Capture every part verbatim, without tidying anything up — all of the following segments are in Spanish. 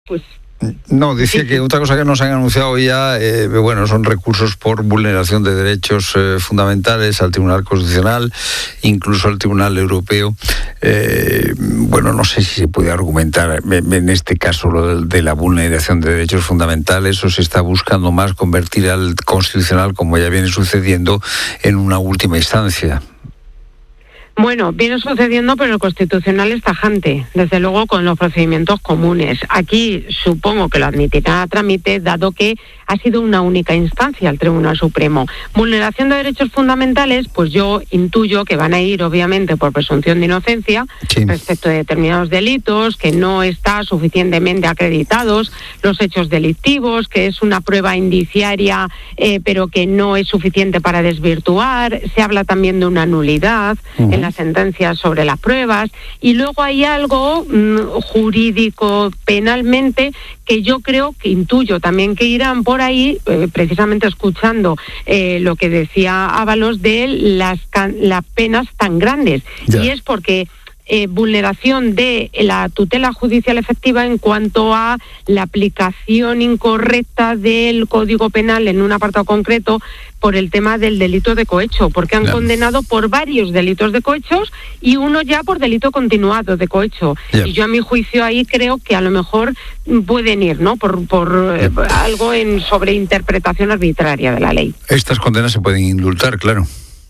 pues... No, decía que otra cosa que nos han anunciado ya, eh, bueno, son recursos por vulneración de derechos eh, fundamentales al Tribunal Constitucional, incluso al Tribunal Europeo. Eh, bueno, no sé si se puede argumentar en este caso lo de, de la vulneración de derechos fundamentales, o se está buscando más convertir al Constitucional, como ya viene sucediendo, en una última instancia. Bueno, viene sucediendo, pero el Constitucional es tajante, desde luego con los procedimientos comunes. Aquí supongo que lo admitirá a trámite, dado que ha sido una única instancia el Tribunal Supremo. Vulneración de derechos fundamentales, pues yo intuyo que van a ir, obviamente, por presunción de inocencia, sí, respecto de determinados delitos, que no está suficientemente acreditados los hechos delictivos, que es una prueba indiciaria, eh, pero que no es suficiente para desvirtuar. Se habla también de una nulidad uh-huh. en las sentencias sobre las pruebas, y luego hay algo mmm, jurídico penalmente que yo creo, que intuyo también que irán por ahí, eh, precisamente escuchando eh, lo que decía Ábalos de las, las penas tan grandes, yeah. y es porque Eh, vulneración de la tutela judicial efectiva en cuanto a la aplicación incorrecta del Código Penal en un apartado concreto por el tema del delito de cohecho, porque han claro. condenado por varios delitos de cohechos y uno ya por delito continuado de cohecho. Yeah. Y yo a mi juicio ahí creo que a lo mejor pueden ir, ¿no? Por, por eh, algo en sobreinterpretación arbitraria de la ley. Estas condenas se pueden indultar, claro.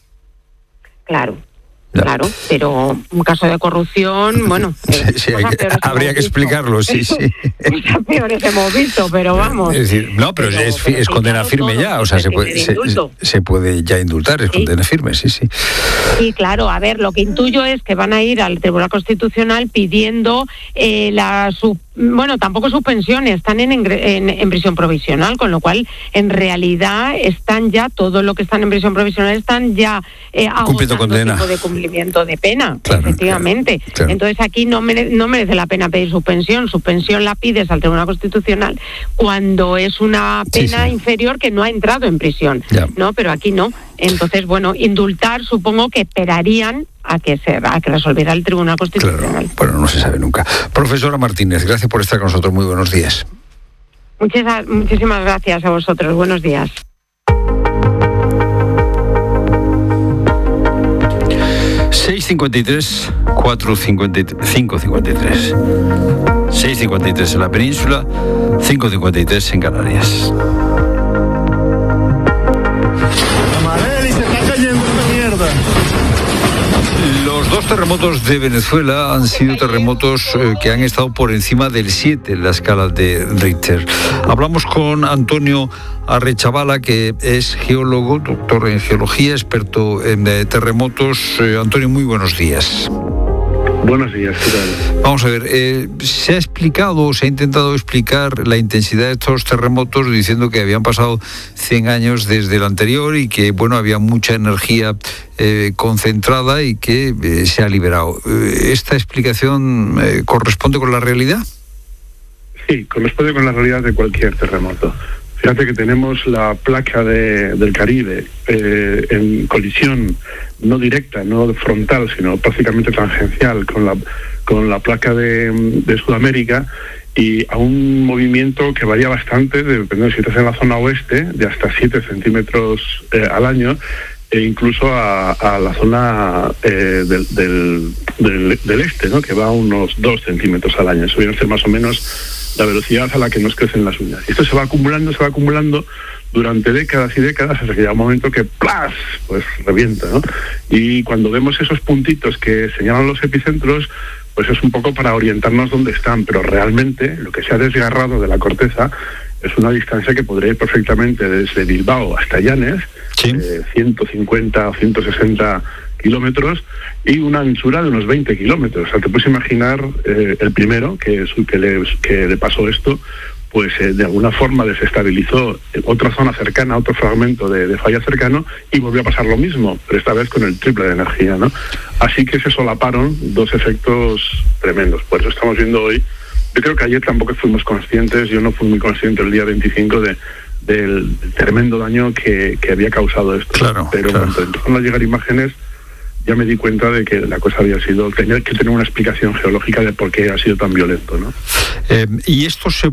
Claro. Ya. Claro, pero un caso de corrupción, bueno, sí, sí, hay que, habría que explicarlo, sí, sí. Cosas peores hemos visto, pero vamos. Es decir, no, pero, pero es, pero es condena firme ya, o sea, se puede, se, se puede ya indultar, es sí. condena firme, sí, sí. Sí, claro, a ver, lo que intuyo es que van a ir al Tribunal Constitucional pidiendo eh, la sub bueno, tampoco suspensiones, están en, en, en prisión provisional, con lo cual en realidad están ya, todo lo que están en prisión provisional están ya eh, cumpliendo condena. Tipo de cumplimiento de pena, claro, efectivamente. Claro, claro. Entonces aquí no, mere, no merece la pena pedir suspensión, suspensión la pides al Tribunal Constitucional cuando es una pena sí, sí. inferior que no ha entrado en prisión, ya. ¿no? Pero aquí no. Entonces, bueno, indultar supongo que esperarían a que se a que resolviera el Tribunal Constitucional. Claro, bueno, no se sabe nunca. Profesora Martínez, gracias por estar con nosotros. Muy buenos días. Muchas, muchísimas gracias a vosotros. Buenos días. seis cincuenta y tres, cuatro cincuenta y tres, cinco cincuenta y tres. seis cincuenta y tres en la península, cinco cincuenta y tres en Canarias. Los dos terremotos de Venezuela han sido terremotos eh, que han estado por encima del siete en la escala de Richter. Hablamos con Antonio Arrechavala, que es geólogo, doctor en geología, experto en eh, terremotos. Eh, Antonio, muy buenos días. Buenos días, ¿qué tal? Vamos a ver, eh, se ha explicado, se ha intentado explicar la intensidad de estos terremotos diciendo que habían pasado cien años desde el anterior y que, bueno, había mucha energía eh, concentrada y que eh, se ha liberado. Eh, ¿Esta explicación eh, corresponde con la realidad? Sí, corresponde con la realidad de cualquier terremoto. Fíjate que tenemos la placa de, del Caribe eh, en colisión no directa, no frontal, sino prácticamente tangencial con la con la placa de, de Sudamérica, y a un movimiento que varía bastante, dependiendo si estás en la zona oeste, de hasta siete centímetros eh, al año, e incluso a, a la zona eh, del, del, del, del este, ¿no? Que va a unos dos centímetros al año. Eso viene a ser más o menos la velocidad a la que nos crecen las uñas. Y esto se va acumulando, se va acumulando durante décadas y décadas hasta que llega un momento que ¡plas!, pues revienta, ¿no? Y cuando vemos esos puntitos que señalan los epicentros, pues es un poco para orientarnos dónde están, pero realmente lo que se ha desgarrado de la corteza es una distancia que podría ir perfectamente desde Bilbao hasta Llanes, ¿sí? eh, ciento cincuenta o ciento sesenta kilómetros, y una anchura de unos veinte kilómetros. O sea, te puedes imaginar eh, el primero que, que, le, que le pasó esto, pues eh, de alguna forma desestabilizó otra zona cercana, otro fragmento de, de falla cercano, y volvió a pasar lo mismo, pero esta vez con el triple de energía, ¿no? Así que se solaparon dos efectos tremendos. Por eso estamos viendo hoy, yo creo que ayer tampoco fuimos conscientes, yo no fui muy consciente el día veinticinco de del tremendo daño que, que había causado esto. Claro, pero claro. cuando empezaron a llegar imágenes, ya me di cuenta de que la cosa había sido, tener que tener una explicación geológica de por qué ha sido tan violento, ¿no? Eh, y esto se